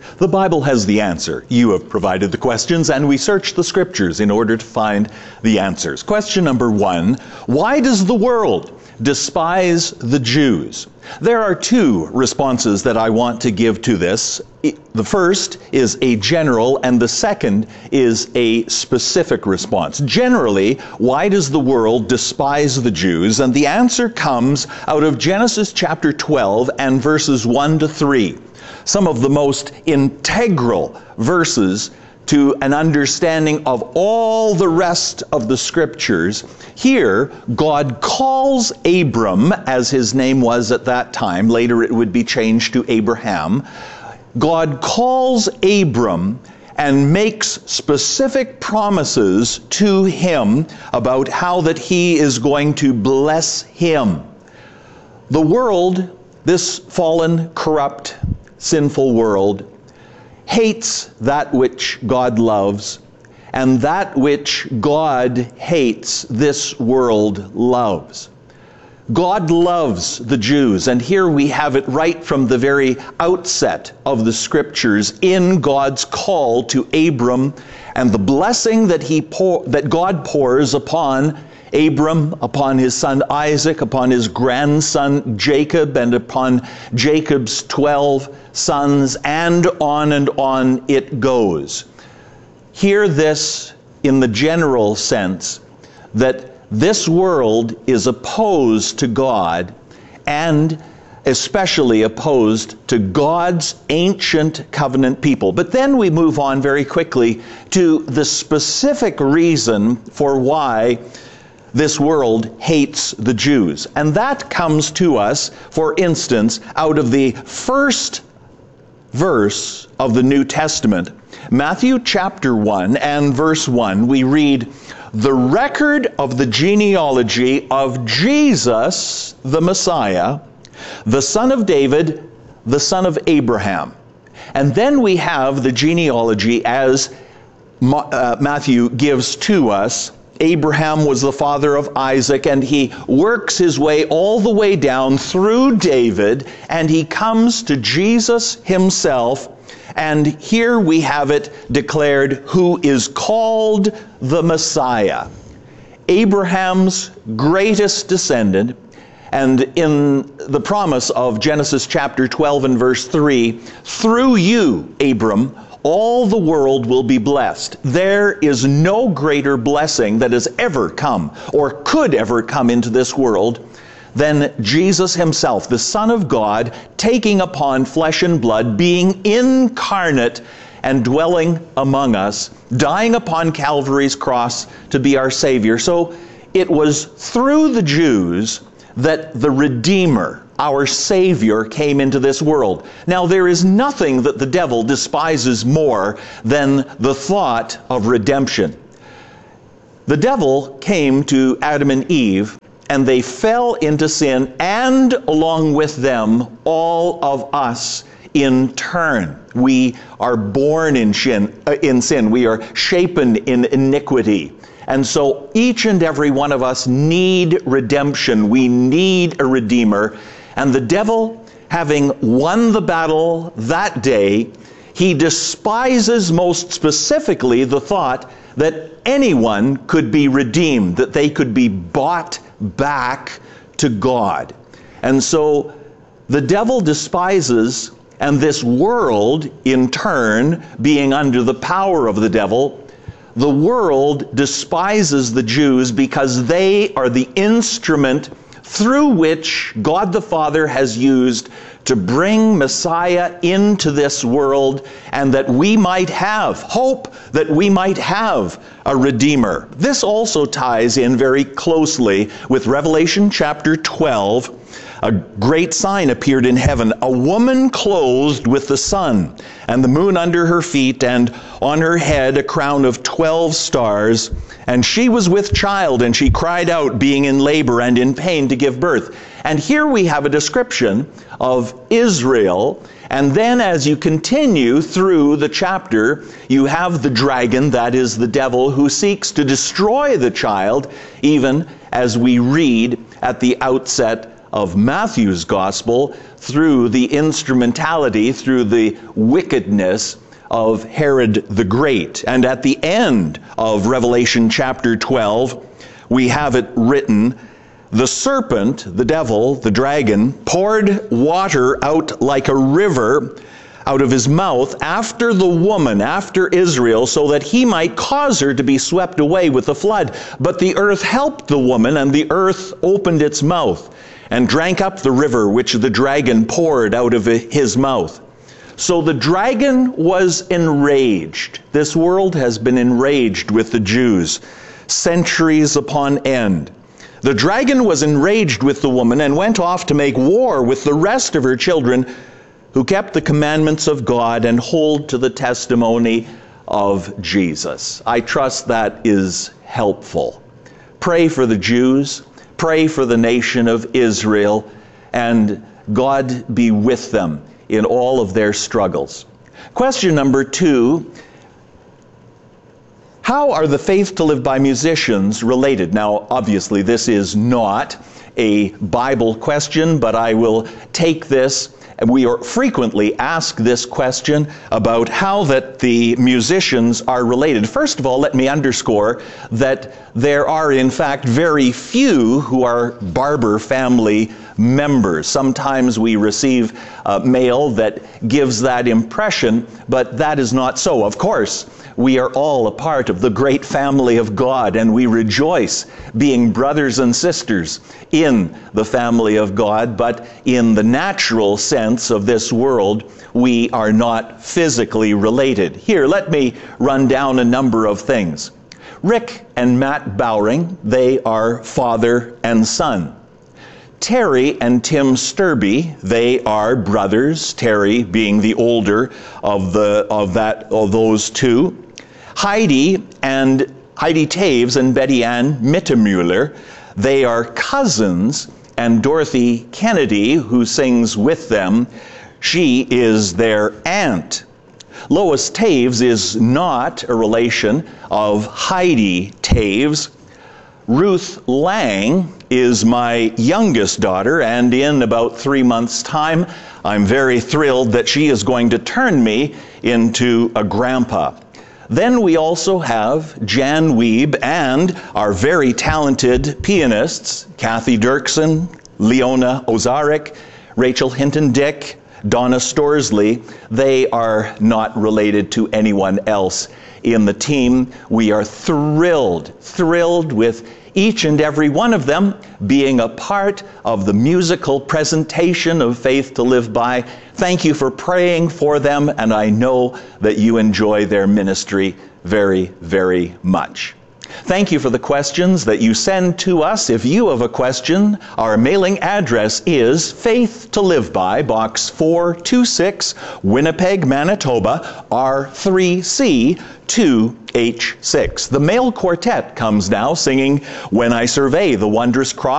The Bible has the answer. You have provided the questions, and we search the Scriptures in order to find the answers. Question number 1, why does the world despise the Jews? There are 2 responses that I want to give to this. The first is a general, and the second is a specific response. Generally, why does the world despise the Jews? And the answer comes out of Genesis chapter 12 and verses 1 to 3. Some of the most integral verses to an understanding of all the rest of the Scriptures. Here, God calls Abram, as his name was at that time. Later it would be changed to Abraham. God calls Abram and makes specific promises to him about how that he is going to bless him. The world, this fallen, corrupt, sinful world, hates that which God loves, and that which God hates, this world loves. God loves the Jews, and here we have it right from the very outset of the Scriptures in God's call to Abram and the blessing that God pours upon Abram, upon his son Isaac, upon his grandson Jacob, and upon Jacob's 12 sons, and on it goes. Hear this in the general sense, that this world is opposed to God, and especially opposed to God's ancient covenant people. But then we move on very quickly to the specific reason for why this world hates the Jews. And that comes to us, for instance, out of the first verse of the New Testament. Matthew chapter 1 and verse 1, we read, "The record of the genealogy of Jesus, the Messiah, the son of David, the son of Abraham." And then we have the genealogy as Matthew gives to us. Abraham was the father of Isaac, and he works his way all the way down through David, and he comes to Jesus himself, and here we have it declared who is called the Messiah, Abraham's greatest descendant. And in the promise of Genesis chapter 12 and verse 3, through you, Abram, all the world will be blessed. There is no greater blessing that has ever come or could ever come into this world than Jesus himself, the Son of God, taking upon flesh and blood, being incarnate and dwelling among us, dying upon Calvary's cross to be our Savior. So it was through the Jews that the Redeemer, our Savior, came into this world. Now, there is nothing that the devil despises more than the thought of redemption. The devil came to Adam and Eve, and they fell into sin, and along with them, all of us in turn. We are born in sin. We are shapen in iniquity. And so each and every one of us need redemption. We need a Redeemer. And the devil, having won the battle that day, he despises most specifically the thought that anyone could be redeemed, that they could be bought back to God. And so the devil despises, and this world, in turn, being under the power of the devil, the world despises the Jews because they are the instrument through which God the Father has used to bring Messiah into this world, and that we might have hope, that we might have a Redeemer. This also ties in very closely with Revelation chapter 12. A great sign appeared in heaven, a woman clothed with the sun, and the moon under her feet, and on her head a crown of 12 stars. And she was with child, and she cried out, being in labor and in pain to give birth. And here we have a description of Israel. And then as you continue through the chapter, you have the dragon, that is the devil, who seeks to destroy the child, even as we read at the outset of Matthew's gospel through the instrumentality, through the wickedness of Herod the Great. And at the end of Revelation chapter 12, we have it written, "The serpent," the devil, the dragon, "poured water out like a river out of his mouth after the woman," after Israel, "so that he might cause her to be swept away with the flood. But the earth helped the woman, and the earth opened its mouth and drank up the river which the dragon poured out of his mouth." So the dragon was enraged. This world has been enraged with the Jews centuries upon end. The dragon was enraged with the woman and went off to make war with the rest of her children who kept the commandments of God and hold to the testimony of Jesus. I trust that is helpful. Pray for the Jews, pray for the nation of Israel, and God be with them in all of their struggles. Question number 2, how are the Faith to Live By musicians related? Now, obviously, this is not a Bible question, but I will take this. We are frequently asked this question about how that the musicians are related. First of all, let me underscore that there are, in fact, very few who are Barber family members. Sometimes we receive mail that gives that impression, but that is not so. Of course, we are all a part of the great family of God, and we rejoice being brothers and sisters in the family of God, but in the natural sense of this world, we are not physically related. Here, let me run down a number of things. Rick and Matt Bowring, they are father and son. Terry and Tim Sturby, they are brothers, Terry being the older of those two. Heidi Taves and Betty Ann Mittemuller, they are cousins, and Dorothy Kennedy, who sings with them, she is their aunt. Lois Taves is not a relation of Heidi Taves. Ruth Lang is my youngest daughter, and in about 3 months' time, I'm very thrilled that she is going to turn me into a grandpa. Then we also have Jan Wiebe and our very talented pianists, Kathy Dirksen, Leona Ozarek, Rachel Hinton-Dick, Donna Storsley. They are not related to anyone else in the team. We are thrilled with each and every one of them being a part of the musical presentation of Faith to Live By. Thank you for praying for them, and I know that you enjoy their ministry very, very much. Thank you for the questions that you send to us. If you have a question, our mailing address is Faith to Live By, Box 426, Winnipeg, Manitoba, R3C 2H6. The male quartet comes now singing "When I Survey the Wondrous Cross."